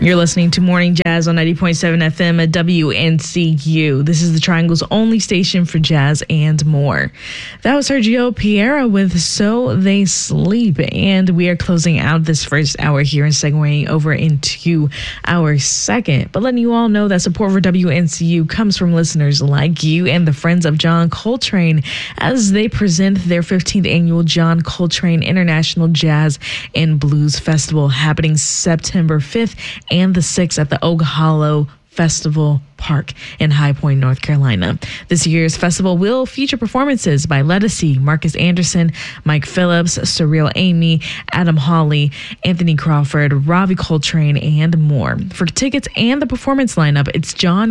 You're listening to Morning Jazz on 90.7 FM at WNCU. This is the Triangle's only station for jazz and more. That was Sergio Piera with So They Sleep. And we are closing out this first hour here and segueing over into our second. But letting you all know that support for WNCU comes from listeners like you and the Friends of John Coltrane as they present their 15th annual John Coltrane International Jazz and Blues Festival happening September 5th and the 6th at the Oak Hollow Festival Park in High Point, North Carolina. This year's festival will feature performances by Ledisi, Marcus Anderson, Mike Phillips, Surreal Amy, Adam Hawley, Anthony Crawford, Ravi Coltrane, and more. For tickets and the performance lineup, it's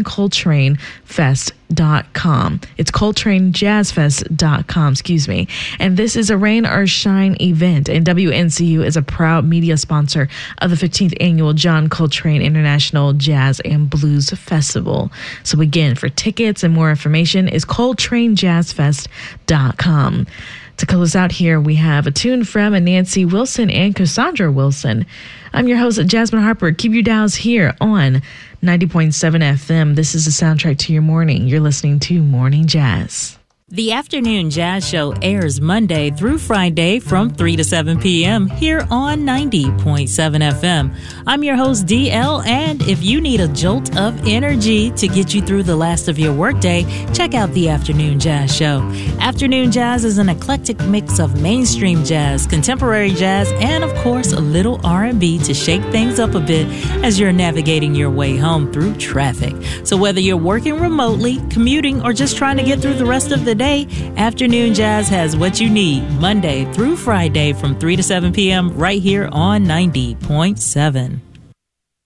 JohnColtraneFest.com. It's ColtraneJazzFest.com, And this is a rain or shine event, and WNCU is a proud media sponsor of the 15th annual John Coltrane International Jazz and Blues Festival. So again, for tickets and more information is ColtraneJazzFest.com. To close out here, we have a tune from Nancy Wilson and Cassandra Wilson. I'm your host, Jasmine Harper. Keep your dials here on 90.7 FM. This is the soundtrack to your morning. You're listening to Morning Jazz. The Afternoon Jazz Show airs Monday through Friday from 3 to 7 p.m. here on 90.7 FM. I'm your host, DL, and if you need a jolt of energy to get you through the last of your workday, check out the Afternoon Jazz Show. Afternoon Jazz is an eclectic mix of mainstream jazz, contemporary jazz, and, of course, a little R&B to shake things up a bit as you're navigating your way home through traffic. So whether you're working remotely, commuting, or just trying to get through the rest of the day, Afternoon Jazz has what you need Monday through Friday from 3 to 7 p.m. right here on 90.7.